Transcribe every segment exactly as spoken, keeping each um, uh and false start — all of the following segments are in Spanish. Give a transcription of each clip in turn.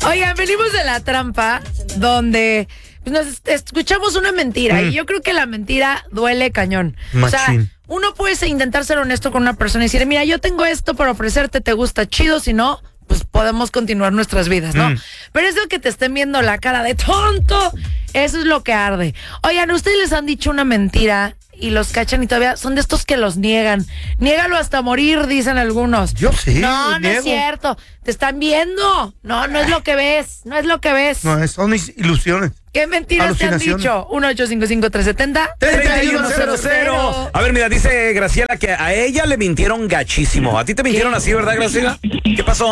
Oigan, venimos de la trampa donde pues, nos escuchamos una mentira mm. y yo creo que la mentira duele cañón. Machín. O sea, uno puede intentar ser honesto con una persona y decir, mira, yo tengo esto para ofrecerte, te gusta, chido, si no, pues podemos continuar nuestras vidas, ¿no? Mm. Pero eso que te estén viendo la cara de tonto, eso es lo que arde. Oigan, ¿ustedes les han dicho una mentira y los cachan y todavía son de estos que los niegan? Niégalo hasta morir, dicen algunos. Yo sí. No, no niego. es cierto. Te están viendo. No, no es lo que ves. No es lo que ves. No, son mis ilusiones. ¿Qué mentiras te han dicho? uno ocho cinco cinco tres siete cero treinta y uno cero cero. A ver, mira, dice Graciela que a ella le mintieron gachísimo. ¿A ti te mintieron así, verdad, Graciela? ¿Qué pasó?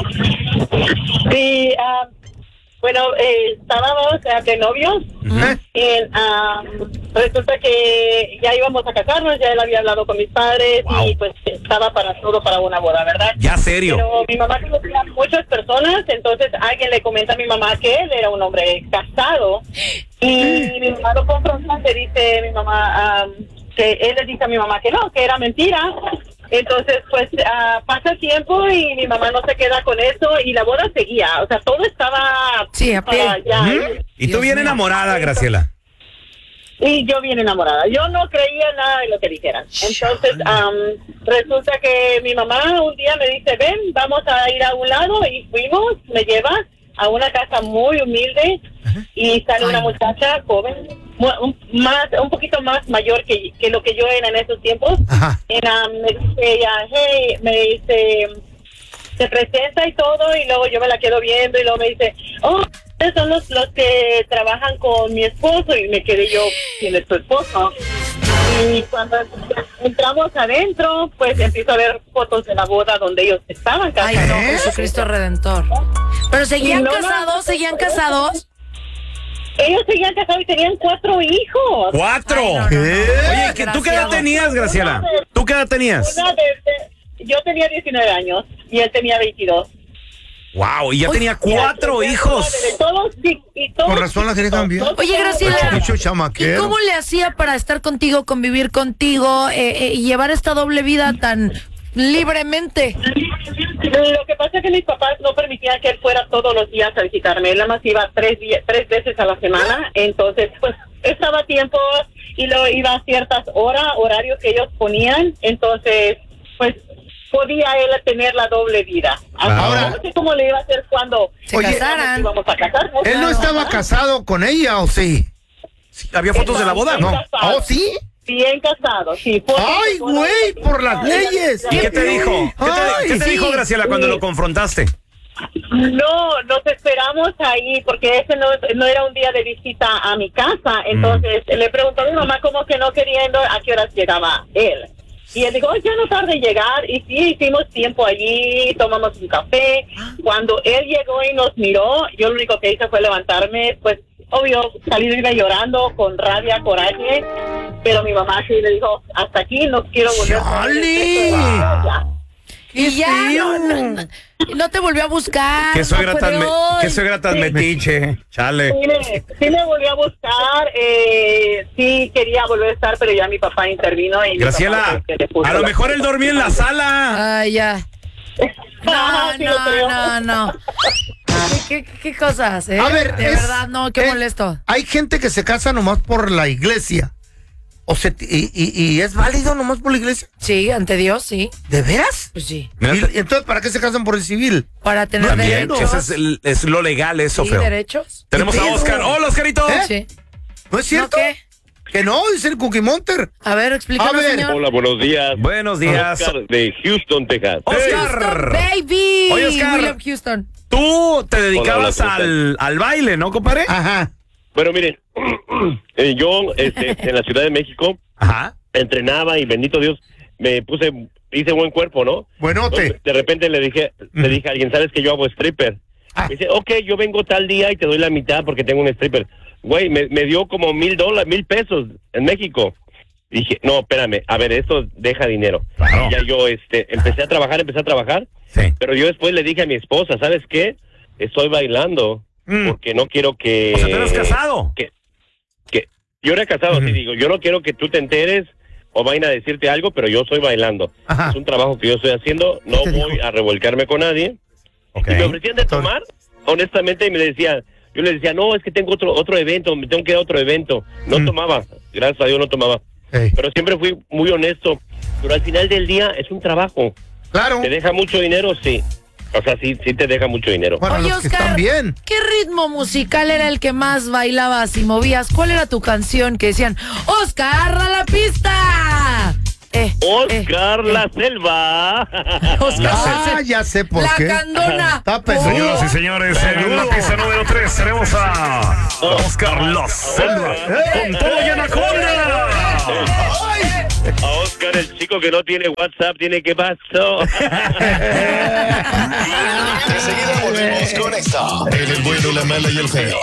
Sí, uh, bueno, eh, estábamos uh, de novios. Uh-huh. Y uh, resulta que ya íbamos a casarnos, ya él había hablado con mis padres. Wow. Y pues estaba para todo para una boda, ¿verdad? Ya, serio. Pero mi mamá conocía a muchas personas, entonces alguien le comenta a mi mamá que él era un hombre casado. Y mi mamá lo confronta, le dice mi mamá, um, que él le dice a mi mamá que no, que era mentira. Entonces, pues, uh, pasa tiempo y mi mamá no se queda con eso y la boda seguía. O sea, todo estaba... Sí, a pie. Uh, ya, ¿Mm? Y tú bien enamorada, Graciela. Y yo bien enamorada. Yo no creía nada de lo que dijeran. Entonces, um, resulta que mi mamá un día me dice, ven, vamos a ir a un lado. Y fuimos, me lleva a una casa muy humilde. Uh-huh. Y sale una muchacha joven, un, más, un poquito más mayor que, que lo que yo era en esos tiempos. Y um, me dice ella, hey, me dice, se presenta y todo, y luego yo me la quedo viendo, y luego me dice, oh, ustedes son los, los que trabajan con mi esposo, y me quedé yo, ¿quién es tu esposo? Y cuando entramos adentro, pues empiezo a ver fotos de la boda donde ellos estaban casados. Ay, no, Jesucristo Redentor. ¿Pero seguían no, casados? No, ¿Seguían casados? Ellos seguían casados y tenían cuatro hijos. ¿Cuatro? Ay, no, no, ¿Qué? No. Oye, ¿qué, ¿tú qué edad tenías, Graciela? De, ¿Tú qué edad tenías? Una de, de, yo tenía diecinueve años y él tenía veintidós. Wow, y ya Oye, tenía cuatro ya, hijos. De todos, y, y todos, Por razón la quería cambiar. Oye, Graciela, ¿y cómo le hacía para estar contigo, convivir contigo eh, eh, y llevar esta doble vida tan libremente? Lo que pasa es que mis papás no permitían que él fuera todos los días a visitarme. Él nada más iba tres, días, tres veces a la semana. Entonces, pues, estaba a tiempo y lo iba a ciertas horas, horarios que ellos ponían. Entonces, pues, podía él tener la doble vida. Ahora, no sé cómo le iba a hacer cuando se Oye, casaran. Íbamos a casarnos. ¿Él no estaba casado con ella o sí? sí ¿Había fotos de la boda? No. ¿Oh, sí? Bien casado, sí. ¡Ay, güey! ¡Por las leyes! ¿Y qué te dijo? ¿Qué te, Ay, ¿qué te sí. dijo, Graciela, cuando sí. lo confrontaste? No, nos esperamos ahí porque ese no, no era un día de visita a mi casa. Entonces mm. le preguntó a mi mamá como que no queriendo a qué horas llegaba él. Y él dijo, oh, ya no tarde en llegar. Y sí, hicimos tiempo allí, tomamos un café. Cuando él llegó y nos miró, yo lo único que hice fue levantarme, pues, obvio, salir iba llorando, con rabia, coraje. Pero mi mamá sí le dijo, hasta aquí, no quiero volver a ver esto. Y ya, no, no, no, no te volvió a buscar. Qué suegra no tan, me, qué suegra tan sí. metiche, chale. Sí me, sí me volvió a buscar, eh, sí quería volver a estar, pero ya mi papá intervino. Y Graciela, a lo mejor él dormía en la sala. Ay, ya. No, sí no, no, no. ¿Qué, qué, ¿Qué cosas, eh? A ver, de es, verdad, no, qué es, molesto. Hay gente que se casa nomás por la iglesia. O se, y, y, ¿Y es válido nomás por la iglesia? Sí, ante Dios, sí. ¿De veras? Pues sí. ¿Y, entonces para qué se casan por el civil? Para tener También, derechos. Eso es, el, es lo legal, eso, sí, feo. derechos. Tenemos a Oscar. ¡Hola, Oscarito! ¿Eh? Sí. ¿No es cierto? ¿No qué? Que no, dice el Cookie Monster. A ver, explícanos, señor. Hola, buenos días. Buenos días. Oscar de Houston, Texas. Oscar. Houston, baby. Oye, Oscar. William Houston. Tú te dedicabas hola, hola, al, al baile, ¿no, compadre? Ajá. Bueno, miren, eh, yo este, en la Ciudad de México Ajá. entrenaba y bendito Dios, me puse, hice buen cuerpo, ¿no? Buenote. Entonces, de repente le dije, mm. le dije a alguien, ¿sabes que yo hago stripper? Ah. Me dice, ok, yo vengo tal día y te doy la mitad porque tengo un stripper. Güey, me, me dio como mil dólares, mil pesos en México. Dije, no, espérame, a ver, esto deja dinero. Claro. Y ya yo este, empecé a trabajar, empecé a trabajar, sí. Pero yo después le dije a mi esposa, ¿sabes qué? Estoy bailando mm. porque no quiero que... O sea, ¿tú eres casado? Que, que yo era casado, uh-huh. sí, digo, yo no quiero que tú te enteres o vayan a decirte algo, pero yo estoy bailando. Es un trabajo que yo estoy haciendo, no voy dijo? a revolcarme con nadie. Okay. Y me ofrecían de tomar, honestamente me decía, yo le decía, no, es que tengo otro otro evento, me tengo que ir a otro evento. No mm. tomaba, gracias a Dios no tomaba. Hey. Pero siempre fui muy honesto. Pero al final del día es un trabajo. Claro. ¿Te deja mucho dinero? Sí. O sea, sí, sí te deja mucho dinero. Para Oye, los que Oscar, están bien. ¿qué ritmo musical era el que más bailabas y movías? ¿Cuál era tu canción que decían, Oscar, a la pista? Eh, Oscar eh, la eh. selva. Oscar ah, la ya sé por la qué. La candona. Oh. Señoras y señores, en la pista número tres tenemos a Oscar la selva. Con todo y anaconda. A Oscar, el chico que no tiene WhatsApp, tiene que pasó. Enseguida volvemos con esto. El bueno, la mala y el feo.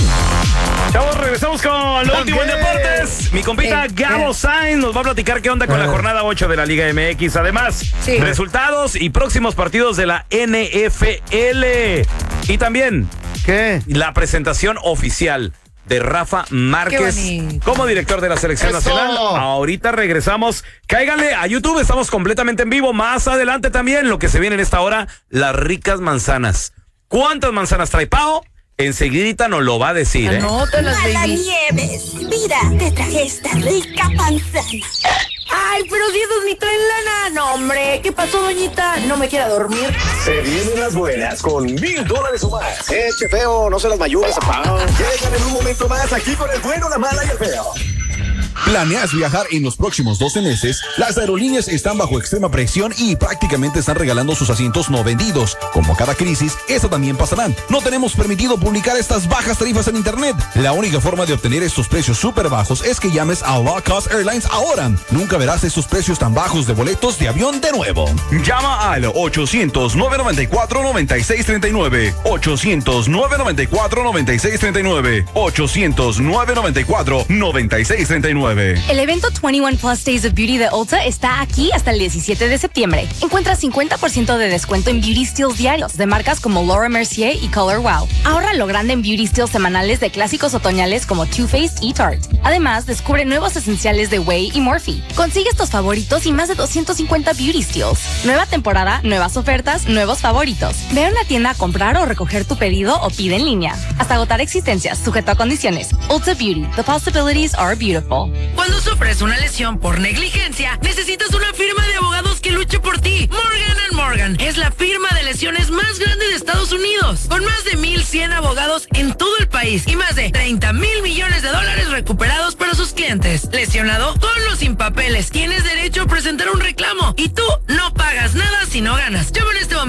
Chavos, regresamos con lo último en deportes. Mi compita Gabo Sainz nos va a platicar qué onda con la jornada ocho de la Liga M X. Además, sí. resultados y próximos partidos de la N F L. Y también, ¿qué? La presentación oficial de Rafa Márquez como director de la selección Eso. nacional. Ahorita regresamos. Cáiganle a YouTube, estamos completamente en vivo. Más adelante también lo que se viene en esta hora, las ricas manzanas. ¿Cuántas manzanas trae Pao? Enseguidita nos lo va a decir, ¿eh? Anótalas, baby. Mala Nieves, mira, te traje esta rica manzana. Ay, pero si esos ni traen lana. No, hombre, ¿qué pasó, doñita? ¿No me quiera dormir? Se vienen las buenas con mil dólares o más. Eche, feo, no se las mayugas, papá. Llegan en un momento más aquí con el bueno, la mala y el feo. ¿Planeas viajar en los próximos doce meses? Las aerolíneas están bajo extrema presión y prácticamente están regalando sus asientos no vendidos. Como cada crisis, eso también pasará. No tenemos permitido publicar estas bajas tarifas en internet. La única forma de obtener estos precios súper bajos es que llames a Low Cost Airlines ahora. Nunca verás estos precios tan bajos de boletos de avión de nuevo. Llama al ochocientos, nueve noventa y cuatro, noventa y seis treinta y nueve. ochocientos, nueve noventa y cuatro, noventa y seis treinta y nueve. ochocientos, nueve noventa y cuatro, noventa y seis treinta y nueve. El evento veintiuno Plus Days of Beauty de Ulta está aquí hasta el diecisiete de septiembre. Encuentra cincuenta por ciento de descuento en beauty steals diarios de marcas como Laura Mercier y Color Wow. Ahorra lo grande en beauty steals semanales de clásicos otoñales como Too Faced y Tarte. Además, descubre nuevos esenciales de Way y Morphe. Consigue estos favoritos y más de doscientos cincuenta beauty steals. Nueva temporada, nuevas ofertas, nuevos favoritos. Ve a una tienda a comprar o recoger tu pedido o pide en línea. Hasta agotar existencias, sujeto a condiciones. Ulta Beauty. The possibilities are beautiful. Cuando sufres una lesión por negligencia, necesitas una firma de abogados que luche por ti. Morgan and Morgan es la firma de lesiones más grande de Estados Unidos, con más de mil cien abogados en todo el país y más de treinta mil millones de dólares recuperados para sus clientes. Lesionado, con o sin papeles, tienes derecho a presentar un reclamo y tú no pagas nada si no ganas. Llama en este momento